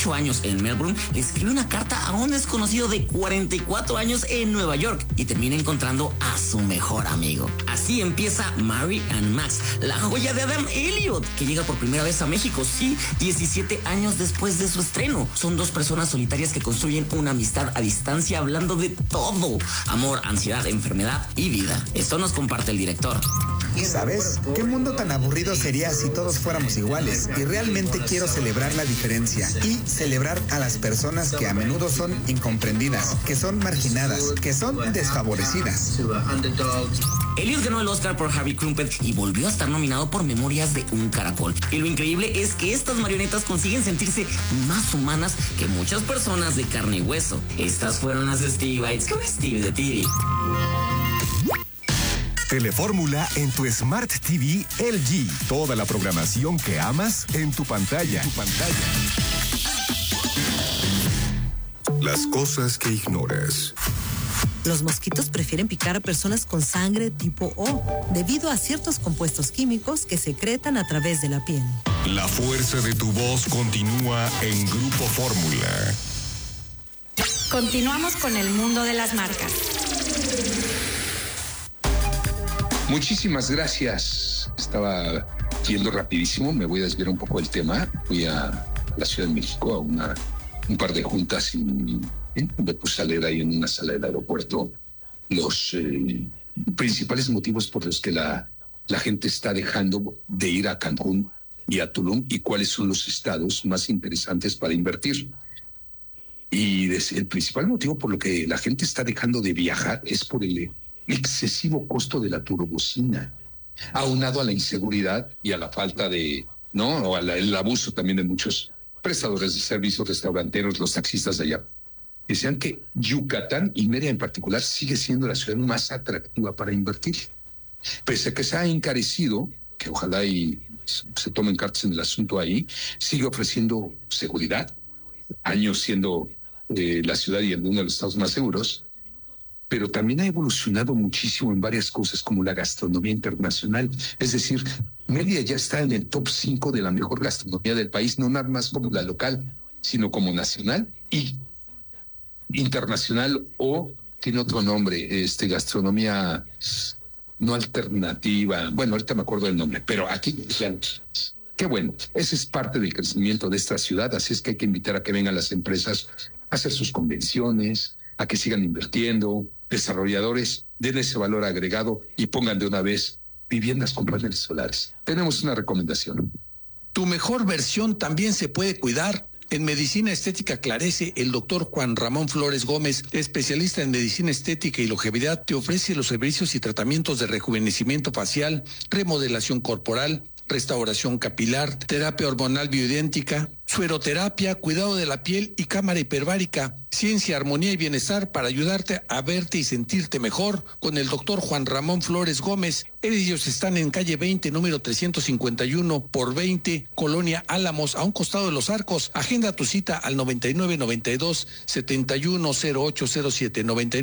8 años en Melbourne, le escribe una carta a un desconocido de 44 años en Nueva York y termina encontrando a su mejor amigo. Así empieza Mary and Max, la joya de Adam Elliot, que llega por primera vez a México, sí, 17 años después de su estreno. Son dos personas solitarias que construyen una amistad a distancia hablando de todo: amor, ansiedad, enfermedad y vida. Esto nos comparte el director. ¿Sabes? ¿Qué mundo tan aburrido sería si todos fuéramos iguales? Y realmente quiero celebrar la diferencia y celebrar a las personas que a menudo son incomprendidas, que son marginadas, que son desfavorecidas. Elliot ganó el Oscar por Harvey Krumpet y volvió a estar nominado por Memorias de un Caracol. Y lo increíble es que estas marionetas consiguen sentirse más humanas que muchas personas de carne y hueso. Estas fueron las de Stevie Bites con Steve de TV. Telefórmula en tu Smart TV LG. Toda la programación que amas en tu pantalla. Las cosas que ignoras. Los mosquitos prefieren picar a personas con sangre tipo O, debido a ciertos compuestos químicos que secretan a través de la piel. La fuerza de tu voz continúa en Grupo Fórmula. Continuamos con el mundo de las marcas. Muchísimas gracias. Estaba yendo rapidísimo, me voy a desviar un poco del tema. Fui a la Ciudad de México a un par de juntas y me puse a leer ahí en una sala del aeropuerto los principales motivos por los que la gente está dejando de ir a Cancún y a Tulum y cuáles son los estados más interesantes para invertir. Y el principal motivo por lo que la gente está dejando de viajar es por el excesivo costo de la turbocina, aunado a la inseguridad y a la falta de, o el abuso también de muchos prestadores de servicios, restauranteros, los taxistas de allá. Decían que Yucatán y Mérida en particular sigue siendo la ciudad más atractiva para invertir. Pese a que se ha encarecido, que ojalá y se tomen cartas en el asunto ahí, sigue ofreciendo seguridad, años siendo la ciudad y uno de los estados más seguros, pero también ha evolucionado muchísimo en varias cosas como la gastronomía internacional. Es decir, Mérida ya está en el top 5 de la mejor gastronomía del país, no nada más como la local, sino como nacional y internacional, o tiene otro nombre, gastronomía no alternativa. Bueno, ahorita me acuerdo del nombre, pero aquí, qué bueno, ese es parte del crecimiento de esta ciudad, así es que hay que invitar a que vengan las empresas a hacer sus convenciones, a que sigan invirtiendo, desarrolladores den ese valor agregado y pongan de una vez viviendas con paneles solares. Tenemos una recomendación. Tu mejor versión también se puede cuidar. En Medicina Estética Clarece, el doctor Juan Ramón Flores Gómez, especialista en medicina estética y longevidad, te ofrece los servicios y tratamientos de rejuvenecimiento facial, remodelación corporal, restauración capilar, terapia hormonal bioidéntica, sueroterapia, cuidado de la piel y cámara hiperbárica, ciencia, armonía y bienestar para ayudarte a verte y sentirte mejor con el doctor Juan Ramón Flores Gómez. Ellos están en calle 20, número 351 por 20, Colonia Álamos, a un costado de Los Arcos. Agenda tu cita al 9992-710807,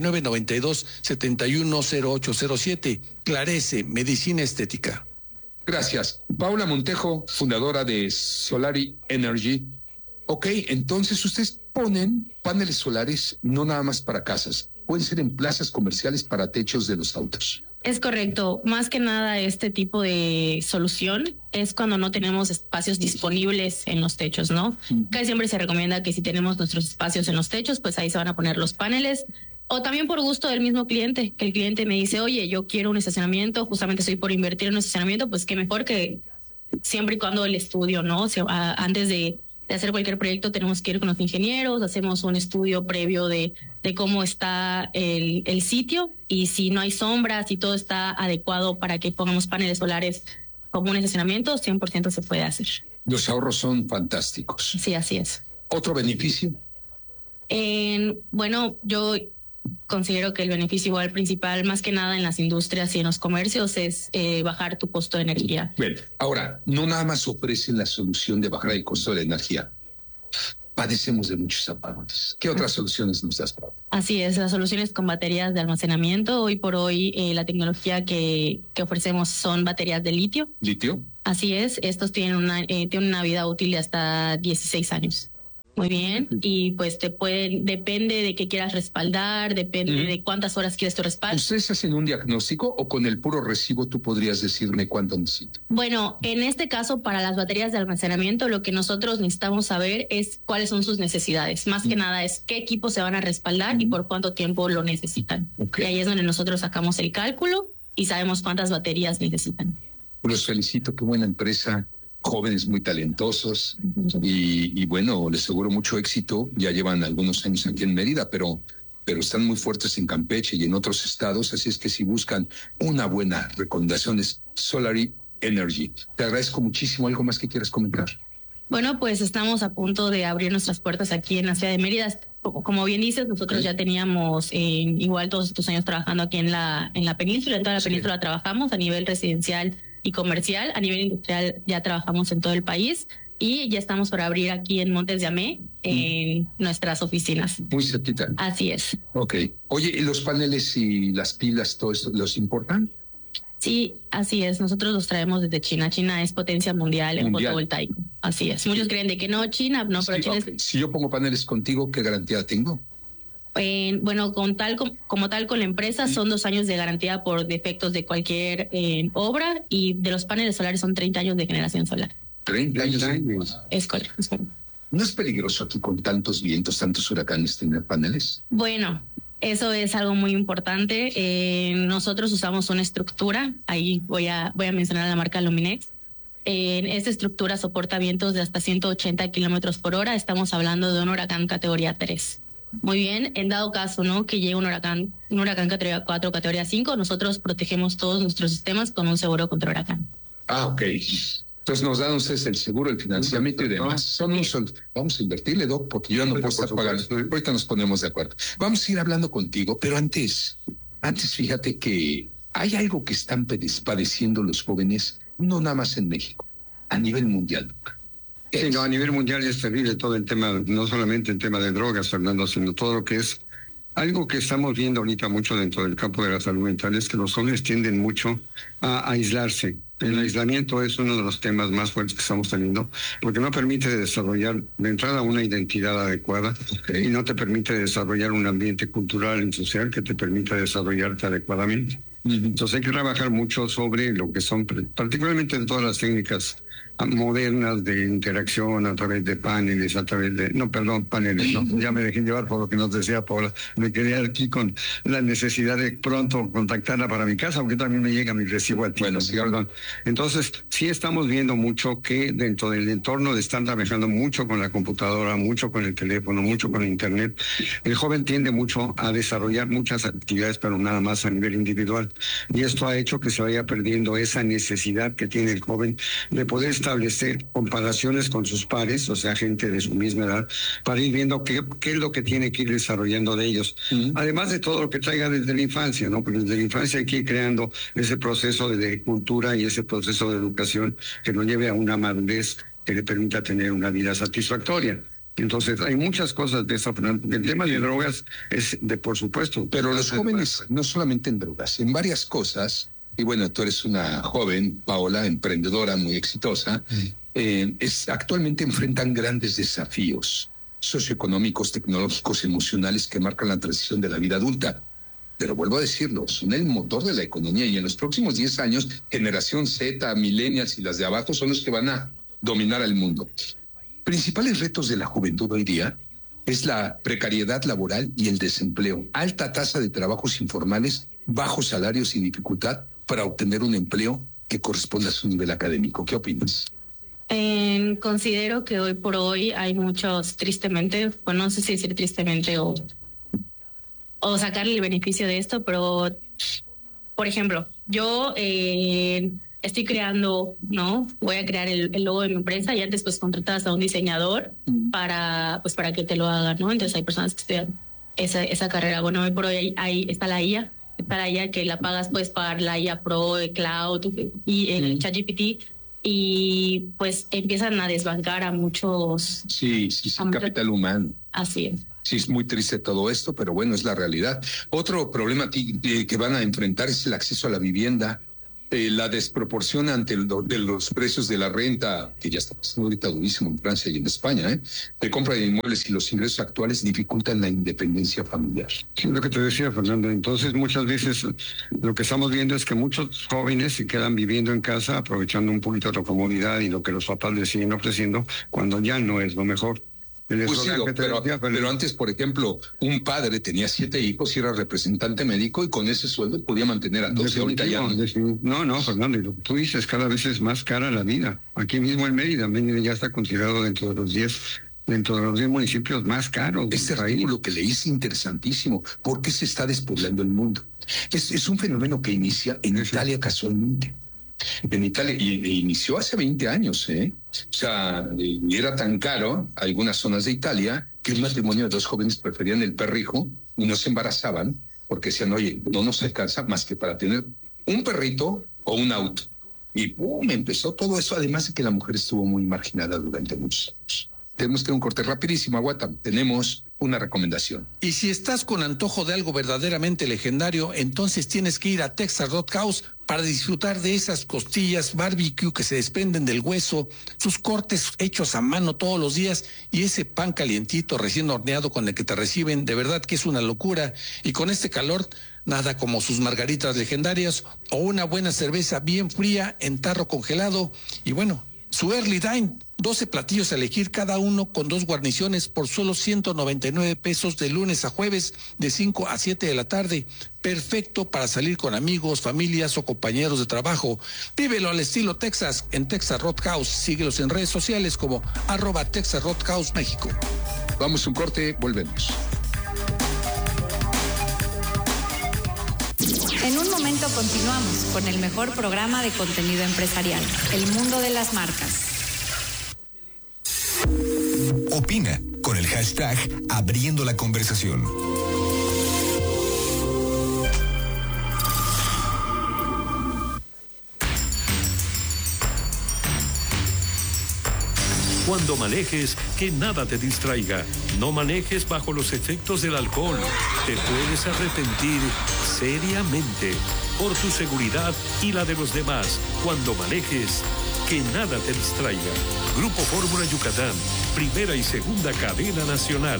9992-710807. Clarece, Medicina Estética. Gracias. Paula Montejo, fundadora de Solari Energy. Ok, entonces ustedes ponen paneles solares no nada más para casas, pueden ser en plazas comerciales para techos de los autos. Es correcto. Más que nada, este tipo de solución es cuando no tenemos espacios disponibles en los techos, ¿no? Casi siempre se recomienda que si tenemos nuestros espacios en los techos, pues ahí se van a poner los paneles. O también por gusto del mismo cliente, que el cliente me dice, oye, yo quiero un estacionamiento, justamente estoy por invertir en un estacionamiento, pues qué mejor que siempre y cuando el estudio, ¿no? Antes de hacer cualquier proyecto tenemos que ir con los ingenieros, hacemos un estudio previo de cómo está el sitio, y si no hay sombras y todo está adecuado para que pongamos paneles solares como un estacionamiento, 100% se puede hacer. Los ahorros son fantásticos. Sí, así es. ¿Otro beneficio? Bueno, yo considero que el beneficio igual principal, más que nada en las industrias y en los comercios, es bajar tu costo de energía. Bien, ahora, no nada más ofrecen la solución de bajar el costo de la energía. Padecemos de muchos apagones. ¿Qué otras soluciones nos das, Pablo? Así es, las soluciones con baterías de almacenamiento. Hoy por hoy la tecnología que ofrecemos son baterías de litio. ¿Litio? Así es, estos tienen una vida útil de hasta 16 años. Muy bien, y pues depende de qué quieras respaldar, depende de cuántas horas quieres tu respaldo. ¿Ustedes hacen un diagnóstico o con el puro recibo tú podrías decirme cuánto necesito? Bueno, en este caso, para las baterías de almacenamiento, lo que nosotros necesitamos saber es cuáles son sus necesidades. Más que nada es qué equipos se van a respaldar y por cuánto tiempo lo necesitan. Y ahí es donde nosotros sacamos el cálculo y sabemos cuántas baterías necesitan. Los felicito, qué buena empresa. Jóvenes muy talentosos y bueno, les aseguro mucho éxito. Ya llevan algunos años aquí en Mérida, pero están muy fuertes en Campeche y en otros estados, así es que si buscan una buena recomendación es Solary Energy. Te agradezco muchísimo. ¿Algo más que quieras comentar? Bueno, pues estamos a punto de abrir nuestras puertas aquí en la ciudad de Mérida. Como bien dices, nosotros ya teníamos igual todos estos años trabajando aquí en la península. En toda la península trabajamos a nivel residencial y comercial. A nivel industrial ya trabajamos en todo el país y ya estamos por abrir aquí en Montes de Amé en nuestras oficinas. Muy cerquita. Así es. Ok. Oye, ¿y los paneles y las pilas, todo esto, los importan? Sí, así es. Nosotros los traemos desde China. China es potencia mundial en fotovoltaico. Así es. Muchos creen de que no, China, no, pero China es... Si yo pongo paneles contigo, ¿qué garantía tengo? Bueno, como tal con la empresa son 2 años de garantía por defectos de cualquier obra y de los paneles solares son 30 años de generación solar. 30 años. Es correcto. ¿No es peligroso aquí con tantos vientos, tantos huracanes tener paneles? Bueno, eso es algo muy importante. Nosotros usamos una estructura, ahí voy a mencionar la marca Luminex. Esta estructura soporta vientos de hasta 180 kilómetros por hora. Estamos hablando de un huracán categoría 3. Muy bien, en dado caso, ¿no?, que llegue un huracán categoría 4, categoría 5, nosotros protegemos todos nuestros sistemas con un seguro contra huracán. Ah, ok. Entonces nos dan ustedes el seguro, el financiamiento y demás. Vamos a invertirle, Doc, porque yo no puedo estar pagando. Ahorita nos ponemos de acuerdo. Vamos a ir hablando contigo, pero antes fíjate que hay algo que están padeciendo los jóvenes, no nada más en México, a nivel mundial, Doc. Sí, no, a nivel mundial es terrible todo el tema, no solamente el tema de drogas, Fernando, sino todo lo que es algo que estamos viendo ahorita mucho dentro del campo de la salud mental, es que los jóvenes tienden mucho a aislarse. El aislamiento es uno de los temas más fuertes que estamos teniendo, porque no permite desarrollar de entrada una identidad adecuada y no te permite desarrollar un ambiente cultural y social que te permita desarrollarte adecuadamente. Entonces hay que trabajar mucho sobre lo que son, particularmente en todas las técnicas modernas de interacción a través de paneles, paneles, no, ya me dejé llevar por lo que nos decía Paula, me quedé aquí con la necesidad de pronto contactarla para mi casa, aunque también me llega mi recibo al bueno, sí, perdón. Entonces, sí estamos viendo mucho que dentro del entorno de estar trabajando mucho con la computadora, mucho con el teléfono, mucho con el internet, el joven tiende mucho a desarrollar muchas actividades, pero nada más a nivel individual. Y esto ha hecho que se vaya perdiendo esa necesidad que tiene el joven de poder establecer comparaciones con sus pares, o sea, gente de su misma edad, para ir viendo qué es lo que tiene que ir desarrollando de ellos. Además de todo lo que traiga desde la infancia, ¿no? Porque desde la infancia hay que ir creando ese proceso de cultura y ese proceso de educación que nos lleve a una madurez que le permita tener una vida satisfactoria. Entonces, hay muchas cosas de eso. El tema de drogas es por supuesto. Pero los jóvenes, no solamente en drogas, en varias cosas. Y bueno, tú eres una joven, Paola, emprendedora, muy exitosa. Actualmente enfrentan grandes desafíos socioeconómicos, tecnológicos, emocionales que marcan la transición de la vida adulta. Pero vuelvo a decirlo, son el motor de la economía y en los próximos 10 años, generación Z, millennials y las de abajo son los que van a dominar el mundo. Principales retos de la juventud hoy día es la precariedad laboral y el desempleo, alta tasa de trabajos informales, bajos salarios y dificultad para obtener un empleo que corresponda a su nivel académico. ¿Qué opinas? Considero que hoy por hoy hay muchos, tristemente, pues no sé si decir tristemente o sacarle el beneficio de esto, pero, por ejemplo, yo estoy creando, ¿no? Voy a crear el logo de mi empresa y antes pues contratas a un diseñador para que te lo haga, ¿no? Entonces hay personas que estudian esa carrera. Bueno, hoy por hoy ahí está la IA. Está la IA que la pagas, pues pagar la IA Pro, el Cloud y el ChatGPT y pues empiezan a desbancar a muchos. Sí, capital humano. Así es. Sí, es muy triste todo esto, pero bueno, es la realidad. Otro problema que van a enfrentar es el acceso a la vivienda. la desproporción de los precios de la renta, que ya está pasando ahorita durísimo en Francia y en España, de compra de inmuebles y los ingresos actuales dificultan la independencia familiar. Sí, lo que te decía, Fernando. Entonces, muchas veces lo que estamos viendo es que muchos jóvenes se quedan viviendo en casa, aprovechando un poquito de la comodidad y lo que los papás les siguen ofreciendo, cuando ya no es lo mejor. Pues sí, pero antes, por ejemplo, un padre tenía 7 hijos y era representante médico y con ese sueldo podía mantener a 12. Ahorita ya no, Fernando, y lo que tú dices, cada vez es más cara la vida. Aquí mismo en Mérida ya está considerado dentro de los 10 municipios más caros. Este artículo que leí es interesantísimo. ¿Por qué se está despoblando el mundo? Es un fenómeno que inicia en Italia casualmente. En Italia, y inició hace 20 años, O sea, era tan caro algunas zonas de Italia que el matrimonio de 2 jóvenes preferían el perrijo y no se embarazaban porque decían, oye, no nos alcanza más que para tener un perrito o un auto. Y ¡pum! Empezó todo eso, además de que la mujer estuvo muy marginada durante muchos años. Tenemos que un corte rapidísimo, Aguata. Tenemos una recomendación. Y si estás con antojo de algo verdaderamente legendario, entonces tienes que ir a Texas Roadhouse para disfrutar de esas costillas barbecue que se desprenden del hueso, sus cortes hechos a mano todos los días y ese pan calientito recién horneado con el que te reciben. De verdad que es una locura. Y con este calor, nada como sus margaritas legendarias o una buena cerveza bien fría en tarro congelado. Y bueno, su Early Dine, 12 platillos a elegir, cada uno con 2 guarniciones por solo 199 pesos de lunes a jueves de 5 a 7 de la tarde. Perfecto para salir con amigos, familias o compañeros de trabajo. Vívelo al estilo Texas en Texas Roadhouse. Síguelos en redes sociales como @Texas Roadhouse México. Vamos a un corte, volvemos. En un momento continuamos con el mejor programa de contenido empresarial, El Mundo de las Marcas. Opina con el hashtag Abriendo la Conversación. Cuando manejes, que nada te distraiga. No manejes bajo los efectos del alcohol. Te puedes arrepentir seriamente. Por tu seguridad y la de los demás. Cuando manejes, que nada te distraiga. Grupo Fórmula Yucatán, primera y segunda cadena nacional.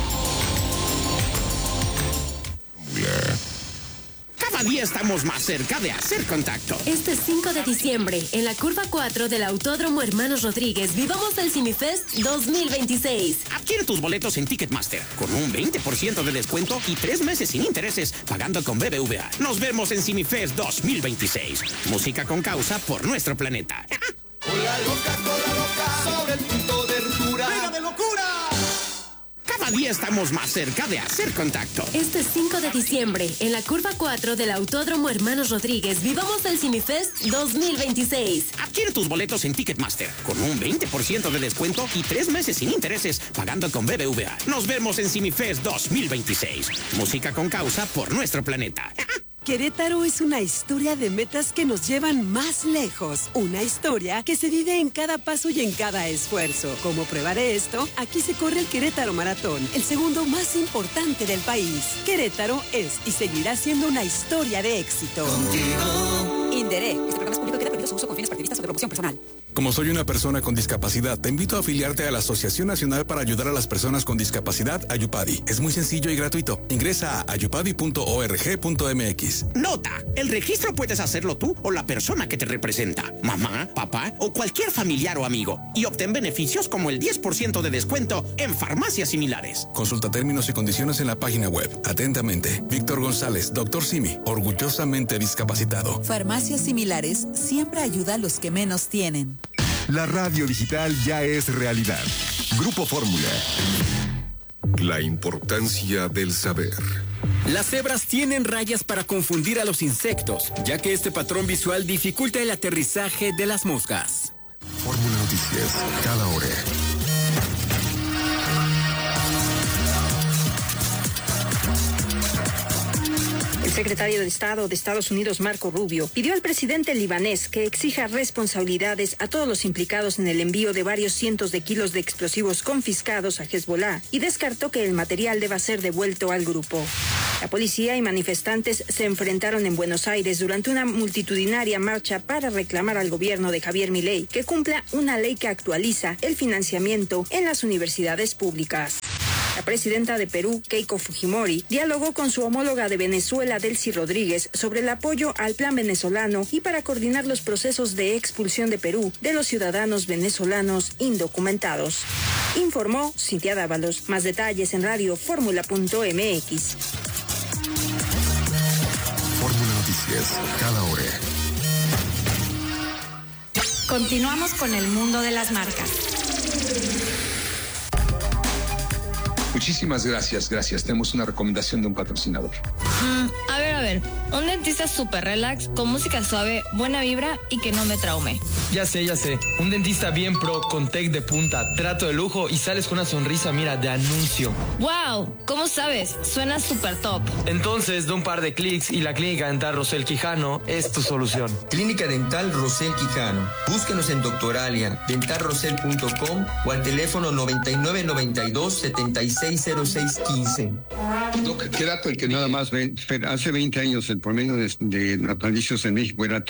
Cada día estamos más cerca de hacer contacto. Este 5 de diciembre, en la curva 4 del Autódromo Hermanos Rodríguez, vivamos el CineFest 2026. Adquiere tus boletos en Ticketmaster con un 20% de descuento y 3 meses sin intereses, pagando con BBVA. Nos vemos en CineFest 2026. Música con causa por nuestro planeta. Cola loca, sobre el punto de ruptura. ¡Venga de locura! Cada día estamos más cerca de hacer contacto. Este 5 de diciembre, en la curva 4 del Autódromo Hermanos Rodríguez, vivamos el CineFest 2026. Adquiere tus boletos en Ticketmaster con un 20% de descuento y 3 meses sin intereses, pagando con BBVA. Nos vemos en CineFest 2026. Música con causa por nuestro planeta. Querétaro es una historia de metas que nos llevan más lejos. Una historia que se vive en cada paso y en cada esfuerzo. Como prueba de esto, aquí se corre el Querétaro Maratón, el segundo más importante del país. Querétaro es y seguirá siendo una historia de éxito. Contigo. Inderec. Este programa es público y queda prohibido su uso con fines partidistas o de promoción personal. Como soy una persona con discapacidad, te invito a afiliarte a la Asociación Nacional para Ayudar a las Personas con Discapacidad, Ayupadi. Es muy sencillo y gratuito. Ingresa a ayupadi.org.mx. Nota, el registro puedes hacerlo tú o la persona que te representa, mamá, papá o cualquier familiar o amigo, y obtén beneficios como el 10% de descuento en farmacias similares. Consulta términos y condiciones en la página web. Atentamente, Víctor González, Dr. Simi, orgullosamente discapacitado. Farmacias similares siempre ayuda a los que menos tienen. La radio digital ya es realidad. Grupo Fórmula. La importancia del saber. Las cebras tienen rayas para confundir a los insectos, ya que este patrón visual dificulta el aterrizaje de las moscas. Fórmula Noticias, cada hora. El secretario de Estado de Estados Unidos, Marco Rubio, pidió al presidente libanés que exija responsabilidades a todos los implicados en el envío de varios cientos de kilos de explosivos confiscados a Hezbollah y descartó que el material deba ser devuelto al grupo. La policía y manifestantes se enfrentaron en Buenos Aires durante una multitudinaria marcha para reclamar al gobierno de Javier Milei que cumpla una ley que actualiza el financiamiento en las universidades públicas. La presidenta de Perú, Keiko Fujimori, dialogó con su homóloga de Venezuela, Delcy Rodríguez, sobre el apoyo al plan venezolano y para coordinar los procesos de expulsión de Perú de los ciudadanos venezolanos indocumentados. Informó Cintia Dávalos. Más detalles en radioformula.mx. Fórmula Noticias, cada hora. Continuamos con el mundo de las marcas. Muchísimas gracias. Tenemos una recomendación de un patrocinador. A ver. Un dentista super relax, con música suave, buena vibra y que no me traume. Ya sé. Un dentista bien pro, con tech de punta, trato de lujo y sales con una sonrisa, mira, de anuncio. ¡Wow! ¿Cómo sabes? Suena súper top. Entonces, de un par de clics y la Clínica Dental Rosel Quijano es tu solución. Clínica Dental Rosel Quijano. Búsquenos en Doctoralia, dentalrosel.com o al teléfono 9992-760615. Doc, ¿qué dato el que nada más? Hace 20 años el promedio de natalicios en México era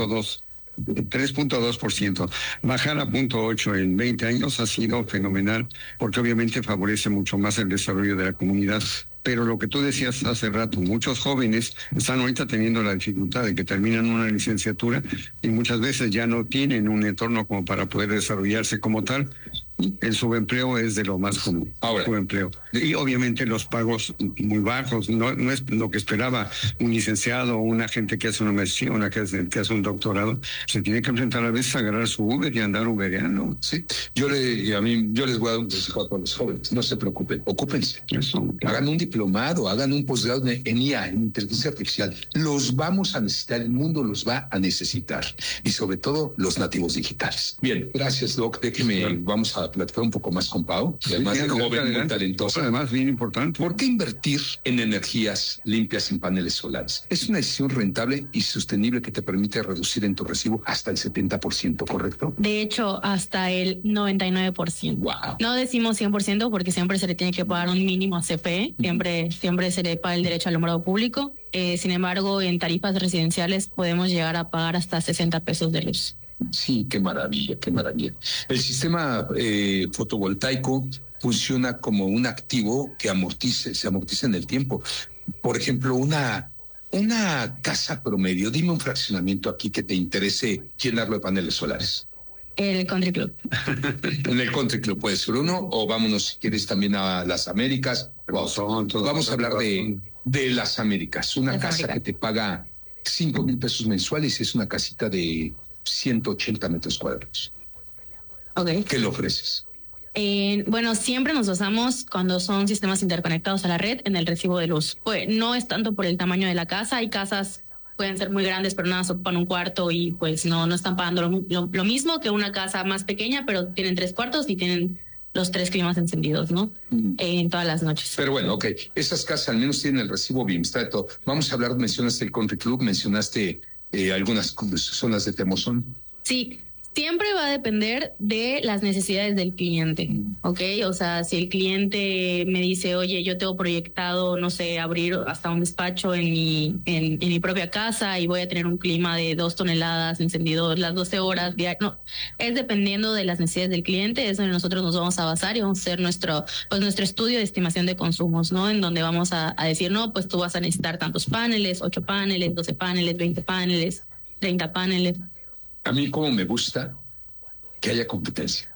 3.2%. Bajar a 0.8 en 20 años ha sido fenomenal, porque obviamente favorece mucho más el desarrollo de la comunidad. Pero lo que tú decías hace rato, muchos jóvenes están ahorita teniendo la dificultad de que terminan una licenciatura y muchas veces ya no tienen un entorno como para poder desarrollarse como tal. El subempleo es de lo más común. Ahora, subempleo. Y obviamente los pagos muy bajos, no es lo que esperaba un licenciado o una gente que hace una maestría, una que hace un doctorado. Se tiene que enfrentar a veces a agarrar su Uber y andar ubereando. Sí, yo les voy a dar un consejo a todos los jóvenes. No se preocupen, ocúpense. Eso, claro. Hagan un diplomado, hagan un posgrado en IA, en inteligencia artificial. Los vamos a necesitar, el mundo los va a necesitar. Y sobre todo los nativos digitales. Bien, gracias, Doc. Vamos a platicar un poco más con Pau, además de joven, muy talentoso. Además, bien importante. ¿Por qué invertir en energías limpias en paneles solares? Es una decisión rentable y sostenible que te permite reducir en tu recibo hasta el 70%, ¿correcto? De hecho, hasta el 99%. Wow. No decimos 100% porque siempre se le tiene que pagar un mínimo a CFE, siempre se le paga el derecho al alumbrado público. Sin embargo, en tarifas residenciales podemos llegar a pagar hasta 60 pesos de luz. Sí, qué maravilla. El sistema fotovoltaico funciona como un activo que se amortiza en el tiempo. Por ejemplo, una casa promedio, dime un fraccionamiento aquí que te interese llenarlo de paneles solares. El Country Club. En el Country Club puede ser uno, o vámonos si quieres también a las Américas. Vamos a hablar de las Américas. Una casa que te paga 5,000 pesos mensuales y es una casita de 180 metros cuadrados. Okay. ¿Qué le ofreces? Bueno, siempre nos basamos cuando son sistemas interconectados a la red en el recibo de luz. Pues no es tanto por el tamaño de la casa. Hay casas pueden ser muy grandes, pero nada, ocupan un cuarto y pues no están pagando lo mismo que una casa más pequeña, pero tienen 3 cuartos y tienen los 3 climas encendidos, ¿no? En todas las noches. Pero bueno, ok. Esas casas al menos tienen el recibo Bimstar y todo. Vamos a hablar, mencionaste el Country Club, mencionaste algunas zonas de Temozón. Sí, siempre va a depender de las necesidades del cliente, ¿ok? O sea, si el cliente me dice, oye, yo tengo proyectado, no sé, abrir hasta un despacho en mi propia casa y voy a tener un clima de 2 toneladas encendido las 12 horas diarias. No, es dependiendo de las necesidades del cliente, es donde nosotros nos vamos a basar y vamos a hacer nuestro estudio de estimación de consumos, ¿no? En donde vamos a decir, no, pues tú vas a necesitar tantos paneles, 8 paneles, 12 paneles, 20 paneles, 30 paneles. A mí como me gusta que haya competencia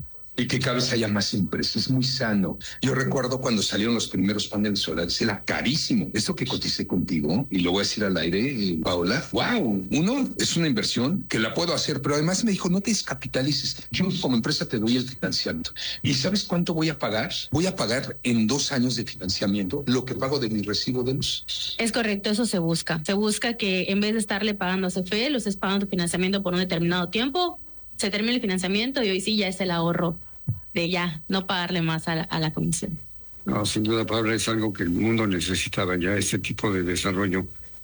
y que cada vez haya más empresas. Es muy sano. Yo recuerdo cuando salieron los primeros paneles solares, era carísimo. Esto que coticé contigo, y lo voy a decir al aire, Paola, wow, uno, es una inversión que la puedo hacer, pero además me dijo, no te descapitalices. Yo como empresa te doy el financiamiento. ¿Y sabes cuánto voy a pagar? Voy a pagar en 2 años de financiamiento lo que pago de mi recibo de luz. Es correcto, eso se busca. Se busca que en vez de estarle pagando a CFE, lo estés pagando tu financiamiento por un determinado tiempo, se termina el financiamiento y hoy sí ya es el ahorro de ya no pagarle más a la comisión. No, sin duda, Pablo, es algo que el mundo necesitaba ya, este tipo de desarrollo.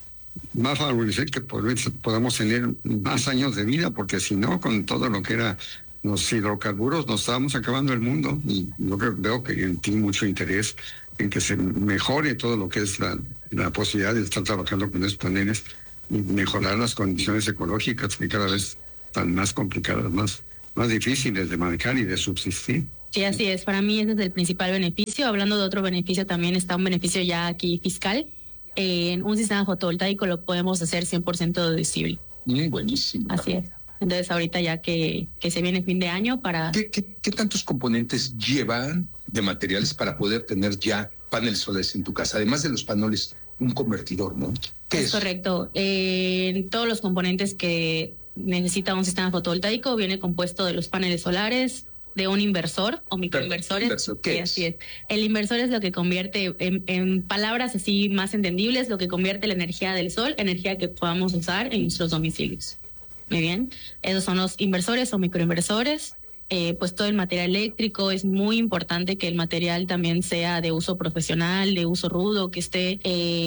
Más favorecer que podamos tener más años de vida, porque si no, con todo lo que era los hidrocarburos, nos estábamos acabando el mundo. Y yo veo que en ti mucho interés en que se mejore todo lo que es la posibilidad de estar trabajando con esos paneles y mejorar las condiciones ecológicas que cada vez están más complicadas, más difíciles de manejar y de subsistir. Sí, así es. Para mí ese es el principal beneficio. Hablando de otro beneficio, también está un beneficio ya aquí fiscal. En un sistema fotovoltaico lo podemos hacer 100% deducible. Buenísimo. Así es. Entonces ahorita ya que se viene fin de año para... ¿Qué tantos componentes llevan de materiales para poder tener ya paneles solares en tu casa? Además de los paneles, un convertidor, ¿no? ¿Qué es? Correcto. Todos los componentes que necesita un sistema fotovoltaico viene compuesto de los paneles solares, de un inversor o microinversores. ¿Qué es? Así es. El inversor es lo que convierte, en palabras así más entendibles, lo que convierte la energía del sol, energía que podamos usar en nuestros domicilios. Muy bien. Esos son los inversores o microinversores. Pues todo el material eléctrico, es muy importante que el material también sea de uso profesional, de uso rudo, que esté,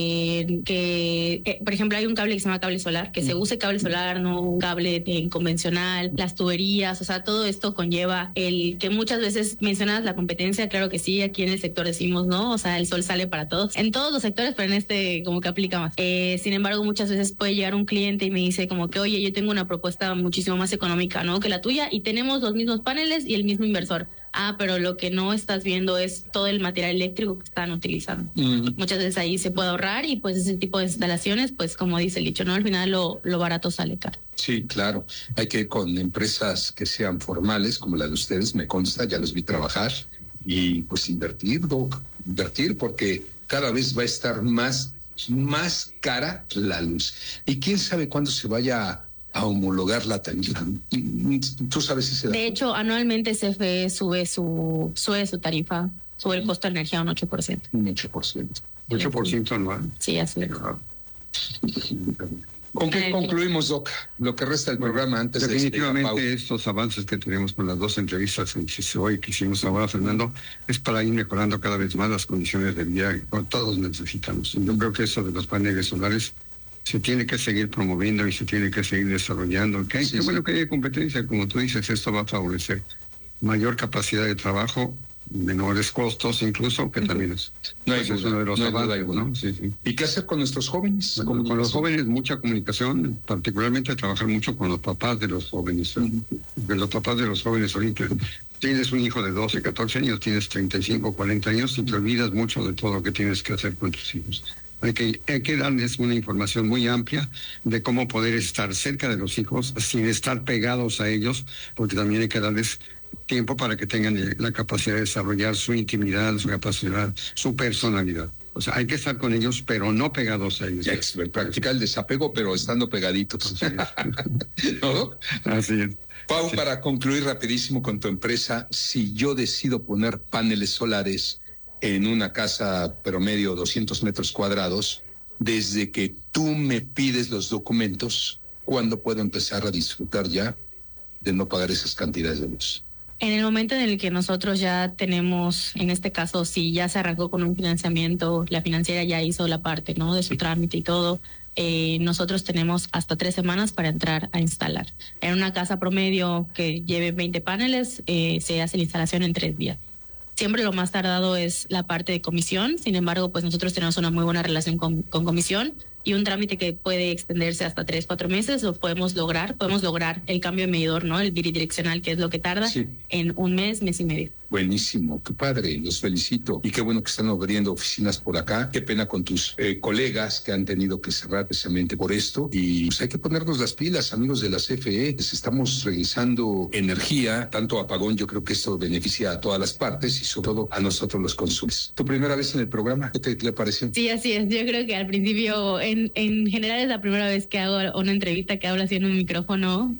por ejemplo, hay un cable que se llama cable solar, que se use cable solar, no un cable convencional, las tuberías, o sea, todo esto conlleva el que muchas veces mencionas la competencia, claro que sí, aquí en el sector decimos, ¿no? O sea, el sol sale para todos, en todos los sectores, pero en este como que aplica más. Sin embargo, muchas veces puede llegar un cliente y me dice como que, oye, yo tengo una propuesta muchísimo más económica, ¿no? Que la tuya y tenemos los mismos paneles y el mismo inversor. Pero lo que no estás viendo es todo el material eléctrico que están utilizando. Muchas veces ahí se puede ahorrar y pues ese tipo de instalaciones, pues como dice el dicho, ¿no? Al final lo barato sale caro. Sí, claro. Hay que ir con empresas que sean formales, como la de ustedes, me consta, ya los vi trabajar, y pues invertir porque cada vez va a estar más cara la luz. Y quién sabe cuándo se vaya a homologar la tarifa. ¿Tú sabes si se da? De hecho, anualmente CFE sube su tarifa, sube el costo de energía un 8%. Un 8%. 8% anual. Sí, así es. ¿Con qué concluimos, Doc? Lo que resta del programa antes definitivamente estos avances que tenemos con las dos entrevistas que hoy que hicimos ahora, Fernando, es para ir mejorando cada vez más las condiciones de vida que todos necesitamos. Yo creo que eso de los paneles solares se tiene que seguir promoviendo y se tiene que seguir desarrollando. Qué bueno que haya competencia, como tú dices, esto va a favorecer mayor capacidad de trabajo, menores costos incluso, que también es, uno de los avances, ¿no? Sí. ¿Y qué hacer con nuestros jóvenes? Con los jóvenes, mucha comunicación, particularmente trabajar mucho con los papás de los jóvenes. De los papás de los jóvenes ahorita. Tienes un hijo de 12, 14 años, tienes 35, 40 años y te olvidas mucho de todo lo que tienes que hacer con tus hijos. Hay que darles una información muy amplia de cómo poder estar cerca de los hijos sin estar pegados a ellos, porque también hay que darles tiempo para que tengan la capacidad de desarrollar su intimidad, su capacidad, su personalidad. O sea, hay que estar con ellos, pero no pegados a ellos. Practicar el desapego, pero estando pegaditos. ¿No? Así es. Pau, para concluir rapidísimo con tu empresa, si yo decido poner paneles solares en una casa promedio 200 metros cuadrados, desde que tú me pides los documentos, ¿cuándo puedo empezar a disfrutar ya de no pagar esas cantidades de luz? En el momento en el que nosotros ya tenemos, en este caso, si ya se arrancó con un financiamiento, la financiera ya hizo la parte, ¿no?, de su trámite y todo, nosotros tenemos hasta 3 semanas para entrar a instalar. En una casa promedio que lleve 20 paneles, se hace la instalación en 3 días. Siempre lo más tardado es la parte de comisión, sin embargo, pues nosotros tenemos una muy buena relación con comisión y un trámite que puede extenderse hasta 3-4 meses, lo podemos lograr el cambio de medidor, ¿no? El bidireccional, que es lo que tarda en un mes y medio. Buenísimo, qué padre, los felicito. Y qué bueno que están abriendo oficinas por acá. Qué pena con tus colegas que han tenido que cerrar precisamente por esto. Y pues hay que ponernos las pilas, amigos de la CFE. Les estamos regresando energía, tanto apagón. Yo creo que esto beneficia a todas las partes y sobre todo a nosotros los consumidores. ¿Tu primera vez en el programa? ¿Qué te pareció? Sí, así es. Yo creo que al principio, en general, es la primera vez que hago una entrevista que hablo así en un micrófono,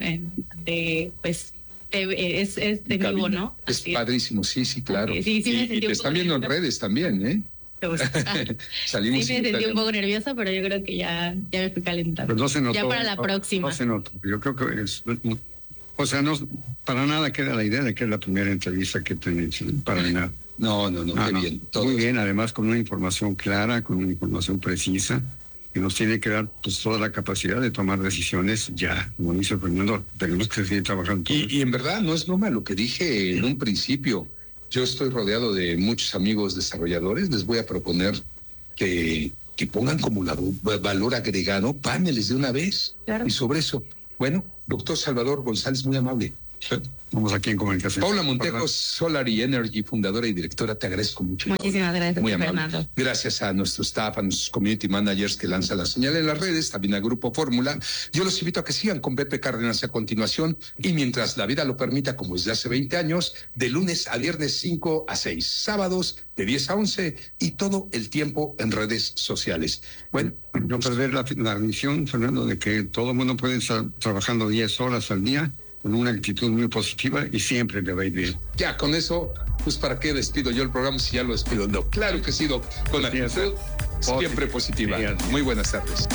es de vivo, ¿no? Es padrísimo, sí, claro. Sí, me y te están viendo en redes también, ¿eh? Salimos. Sí, me sentí un poco nerviosa, pero yo creo que ya me fui calentando. Pero no se notó, ya para la próxima. No se notó. Yo creo que o sea, no, para nada queda la idea de que es la primera entrevista que te han hecho, para nada. No, qué bien. Muy bien, además con una información clara, con una información precisa. que nos tiene que dar pues toda la capacidad de tomar decisiones ya, como dice Fernando, tenemos que seguir trabajando. Y en verdad no es broma lo que dije en un principio. Yo estoy rodeado de muchos amigos desarrolladores, les voy a proponer que pongan como valor agregado paneles de una vez. Claro. Y sobre eso, bueno, doctor Salvador González, muy amable. Estamos aquí en comunicación. Paula Montejo, Solar y Energy, fundadora y directora, te agradezco mucho. Muchísimas gracias, muy Fernando. Amable. Gracias a nuestro staff, a nuestros community managers que lanzan la señal en las redes, también al Grupo Fórmula. Yo los invito a que sigan con Pepe Cárdenas a continuación y mientras la vida lo permita, como desde hace 20 años, de lunes a viernes 5 a 6, sábados de 10 a 11 y todo el tiempo en redes sociales. Bueno, no perder la misión, Fernando, de que todo el mundo puede estar trabajando 10 horas al día con una actitud muy positiva y siempre le va a ir bien. Ya, con eso, pues ¿para qué despido yo el programa si ya lo despido? No, claro que sí, con actitud siempre positiva. Muy buenas tardes.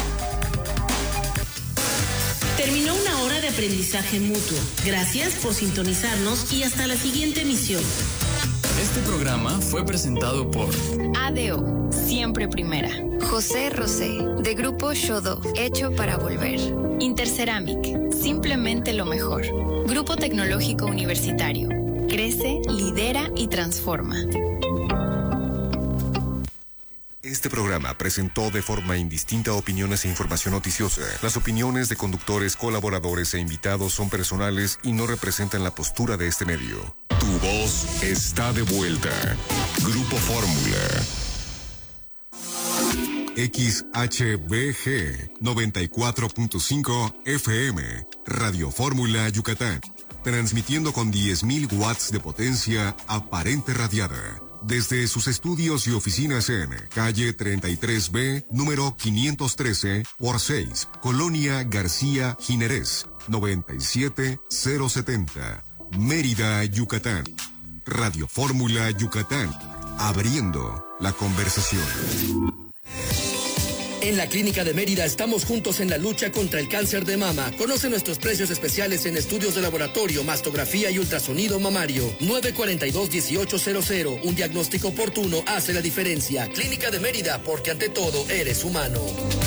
Terminó una hora de aprendizaje mutuo. Gracias por sintonizarnos y hasta la siguiente emisión. Este programa fue presentado por ADO, siempre primera. José Rosé, de Grupo Shodo, hecho para volver. Interceramic, simplemente lo mejor. Grupo Tecnológico Universitario, crece, lidera y transforma. Este programa presentó de forma indistinta opiniones e información noticiosa. Las opiniones de conductores, colaboradores e invitados son personales y no representan la postura de este medio. Tu voz está de vuelta. Grupo Fórmula. XHBG 94.5 FM. Radio Fórmula Yucatán. Transmitiendo con 10.000 watts de potencia aparente radiada. Desde sus estudios y oficinas en calle 33B, número 513 por 6, Colonia García Jiménez, 97070, Mérida, Yucatán. Radio Fórmula Yucatán, abriendo la conversación. En la Clínica de Mérida estamos juntos en la lucha contra el cáncer de mama. Conoce nuestros precios especiales en estudios de laboratorio, mastografía y ultrasonido mamario. 942-1800. Un diagnóstico oportuno hace la diferencia. Clínica de Mérida, porque ante todo eres humano.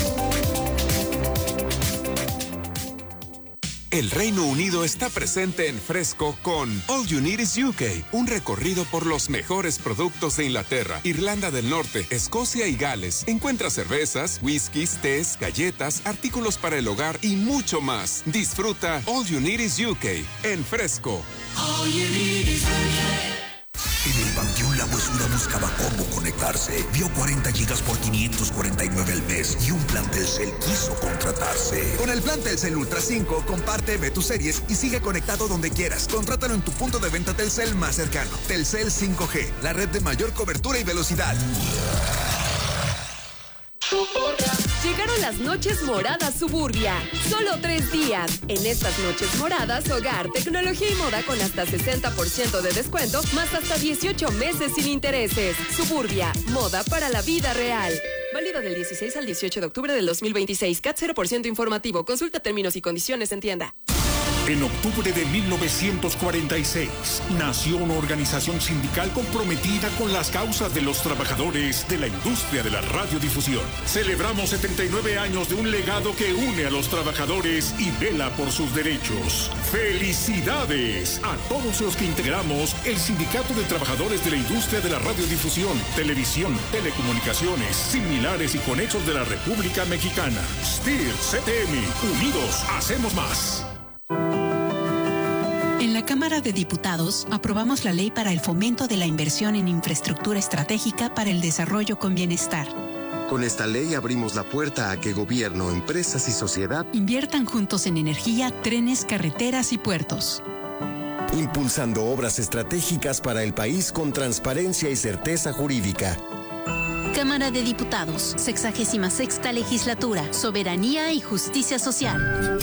El Reino Unido está presente en Fresco con All You Need Is UK, un recorrido por los mejores productos de Inglaterra, Irlanda del Norte, Escocia y Gales. Encuentra cervezas, whiskies, tés, galletas, artículos para el hogar y mucho más. Disfruta All You Need Is UK en Fresco. All you need is UK. En el Panteón La Huesuda buscaba cómo conectarse. Vio 40 gigas por 549 al mes y un plan Telcel quiso contratarse. Con el plan Telcel Ultra 5, comparte, ve tus series y sigue conectado donde quieras. Contrátalo en tu punto de venta Telcel más cercano. Telcel 5G, la red de mayor cobertura y velocidad. Llegaron las noches moradas Suburbia. Solo 3 días. En estas noches moradas, hogar, tecnología y moda con hasta 60% de descuento, más hasta 18 meses sin intereses. Suburbia, moda para la vida real. Válido del 16 al 18 de octubre del 2026. CAT 0% informativo. Consulta términos y condiciones en tienda. En octubre de 1946, nació una organización sindical comprometida con las causas de los trabajadores de la industria de la radiodifusión. Celebramos 79 años de un legado que une a los trabajadores y vela por sus derechos. ¡Felicidades a todos los que integramos el Sindicato de Trabajadores de la Industria de la Radiodifusión, Televisión, Telecomunicaciones, similares y conexos de la República Mexicana! STIR, CTM, unidos hacemos más. En la Cámara de Diputados aprobamos la ley para el fomento de la inversión en infraestructura estratégica para el desarrollo con bienestar. Con esta ley abrimos la puerta a que gobierno, empresas y sociedad inviertan juntos en energía, trenes, carreteras y puertos. Impulsando obras estratégicas para el país con transparencia y certeza jurídica. Cámara de Diputados, 66ª Legislatura, Soberanía y Justicia Social.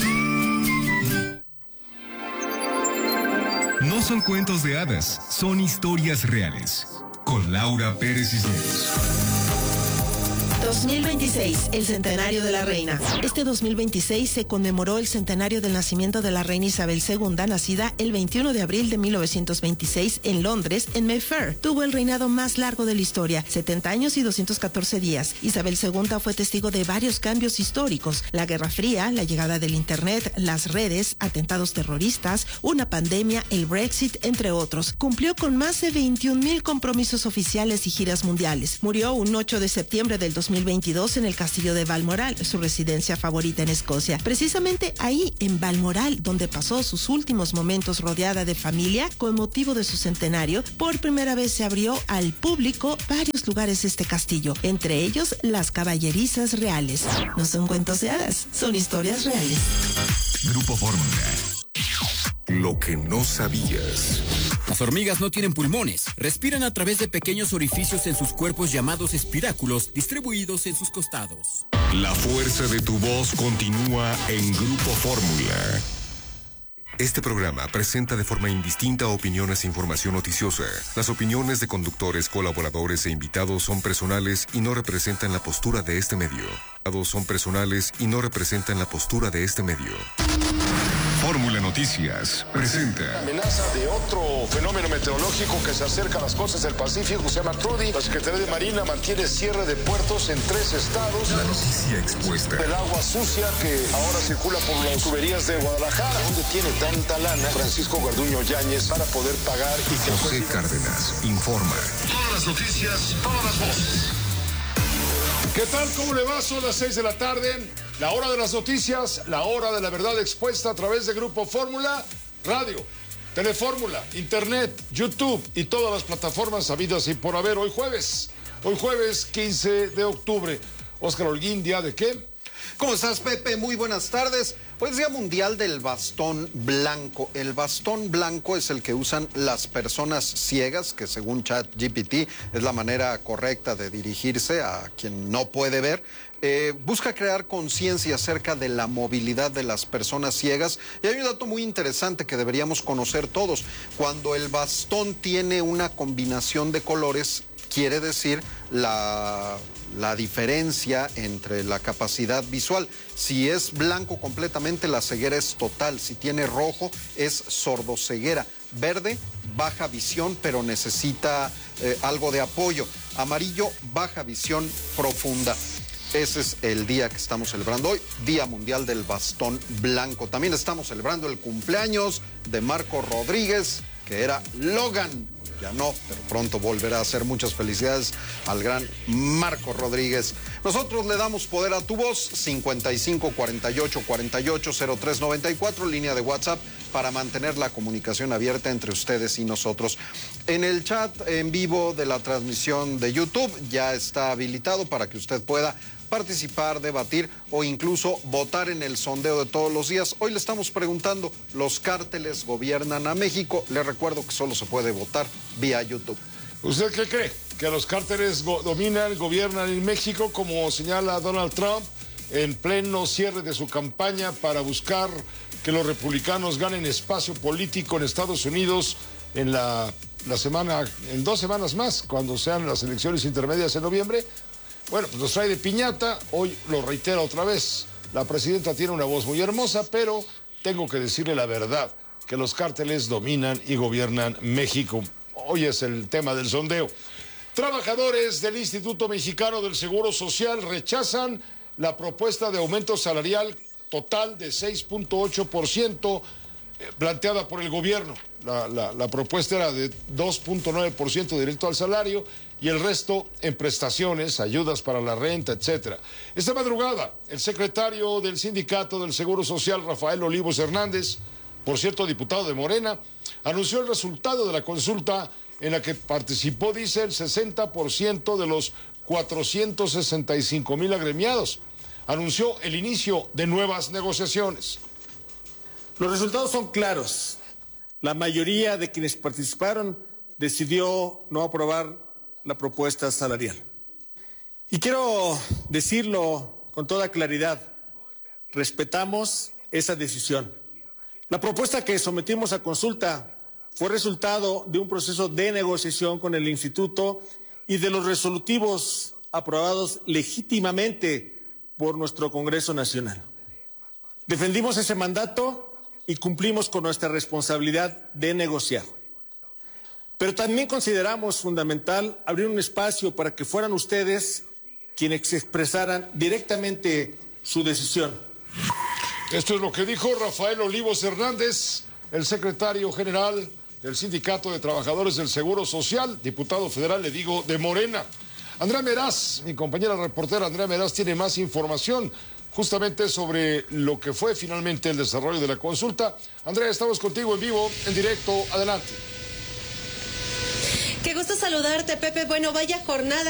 No son cuentos de hadas, son historias reales. Con Laura Pérez Cisneros. 2026, el centenario de la reina. Este 2026 se conmemoró el centenario del nacimiento de la reina Isabel II, nacida el 21 de abril de 1926 en Londres, en Mayfair. Tuvo el reinado más largo de la historia, 70 años y 214 días. Isabel II fue testigo de varios cambios históricos: la Guerra Fría, la llegada del Internet, las redes, atentados terroristas, una pandemia, el Brexit, entre otros. Cumplió con más de 21,000 compromisos oficiales y giras mundiales. Murió un 8 de septiembre del 2022 en el castillo de Balmoral, su residencia favorita en Escocia. Precisamente ahí, en Balmoral, donde pasó sus últimos momentos rodeada de familia, con motivo de su centenario, por primera vez se abrió al público varios lugares de este castillo, entre ellos las caballerizas reales. No son cuentos de hadas, son historias reales. Grupo Fórmula. Lo que no sabías. Las hormigas no tienen pulmones, respiran a través de pequeños orificios en sus cuerpos llamados espiráculos, distribuidos en sus costados. La fuerza de tu voz continúa en Grupo Fórmula. Este programa presenta de forma indistinta opiniones e información noticiosa. Las opiniones de conductores, colaboradores e invitados son personales y no representan la postura de este medio. Son personales y no representan la postura de este medio. Fórmula Noticias presenta. La amenaza de otro fenómeno meteorológico que se acerca a las costas del Pacífico se llama Trudy. La Secretaría de Marina mantiene cierre de puertos en 3 estados. La noticia expuesta. El agua sucia que ahora circula por las tuberías de Guadalajara. ¿Dónde tiene tanta lana Francisco Garduño Yáñez para poder pagar? Y que José Cárdenas informa. Todas las noticias, todas las voces. ¿Qué tal? ¿Cómo le va? Son las 6 de la tarde. La hora de las noticias, la hora de la verdad expuesta a través de Grupo Fórmula, radio, Telefórmula, Internet, YouTube y todas las plataformas habidas y por haber. Hoy jueves 15 de octubre. Óscar Holguín, ¿día de qué? ¿Cómo estás, Pepe? Muy buenas tardes. Hoy es Día Mundial del Bastón Blanco. El bastón blanco es el que usan las personas ciegas, que según ChatGPT es la manera correcta de dirigirse a quien no puede ver. Busca crear conciencia acerca de la movilidad de las personas ciegas. Y hay un dato muy interesante que deberíamos conocer todos. Cuando el bastón tiene una combinación de colores, quiere decir la diferencia entre la capacidad visual. Si es blanco completamente, la ceguera es total. Si tiene rojo, es sordoceguera. Verde, baja visión, pero necesita algo de apoyo. Amarillo, baja visión profunda. Ese es el día que estamos celebrando hoy, Día Mundial del Bastón Blanco. También estamos celebrando el cumpleaños de Marco Rodríguez, que era Logan. Ya no, pero pronto volverá a hacer. Muchas felicidades al gran Marco Rodríguez. Nosotros le damos poder a tu voz, 55 48 48 03 94, línea de WhatsApp, para mantener la comunicación abierta entre ustedes y nosotros. En el chat en vivo de la transmisión de YouTube ya está habilitado para que usted pueda participar, debatir o incluso votar en el sondeo de todos los días. Hoy le estamos preguntando, ¿los cárteles gobiernan a México? Le recuerdo que solo se puede votar vía YouTube. ¿Usted qué cree? ¿Que los cárteles gobiernan en México, como señala Donald Trump en pleno cierre de su campaña para buscar que los republicanos ganen espacio político en Estados Unidos en en 2 semanas más, cuando sean las elecciones intermedias en noviembre? Bueno, pues nos trae de piñata. Hoy lo reitero otra vez. La presidenta tiene una voz muy hermosa, pero tengo que decirle la verdad, que los cárteles dominan y gobiernan México. Hoy es el tema del sondeo. Trabajadores del Instituto Mexicano del Seguro Social rechazan la propuesta de aumento salarial total de 6.8% planteada por el gobierno. La propuesta era de 2.9% directo al salario y el resto en prestaciones, ayudas para la renta, etcétera. Esta madrugada, el secretario del Sindicato del Seguro Social, Rafael Olivos Hernández, por cierto, diputado de Morena, anunció el resultado de la consulta en la que participó, dice, el 60% de los 465,000 agremiados. Anunció el inicio de nuevas negociaciones. Los resultados son claros. La mayoría de quienes participaron decidió no aprobar la propuesta salarial. Y quiero decirlo con toda claridad, respetamos esa decisión. La propuesta que sometimos a consulta fue resultado de un proceso de negociación con el instituto y de los resolutivos aprobados legítimamente por nuestro Congreso Nacional. Defendimos ese mandato y cumplimos con nuestra responsabilidad de negociar. Pero también consideramos fundamental abrir un espacio para que fueran ustedes quienes expresaran directamente su decisión. Esto es lo que dijo Rafael Olivos Hernández, el secretario general del Sindicato de Trabajadores del Seguro Social, diputado federal, le digo, de Morena. Andrea Meraz, mi compañera reportera Andrea Meraz, tiene más información justamente sobre lo que fue finalmente el desarrollo de la consulta. Andrea, estamos contigo en vivo, en directo. Adelante. Qué gusto saludarte, Pepe. Bueno, vaya jornada